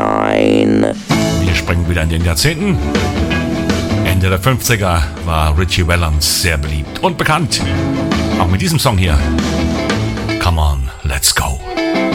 Sunshine. Wir springen wieder in den Jahrzehnten. Ende der 50er war Ritchie Valens sehr beliebt und bekannt. Auch mit diesem Song hier. Come on, let's go.